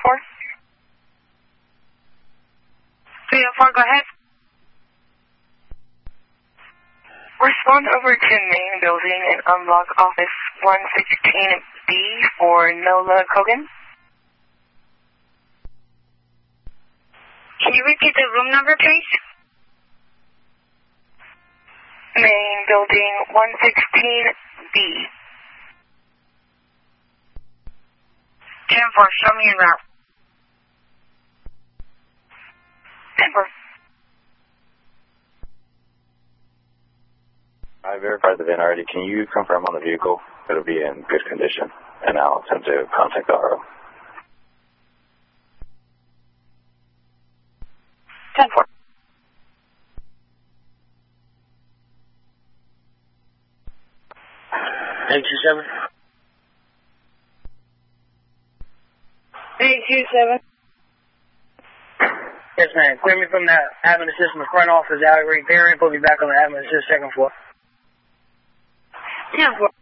304? 304, go ahead. Respond over to main building and unlock office 116B for Nola Kogan. Can you repeat the room number, please? Main building 116B. 10-4, show me en route. 10-4. I verified the VIN already. Can you confirm on the vehicle that it'll be in good condition? And I'll attempt to contact the RO. 10-4. Eight-2-7. 827. Yes, ma'am. Clear me from the admin assist in the front office, alley variant. Put me back on the admin assist second floor. 10-4.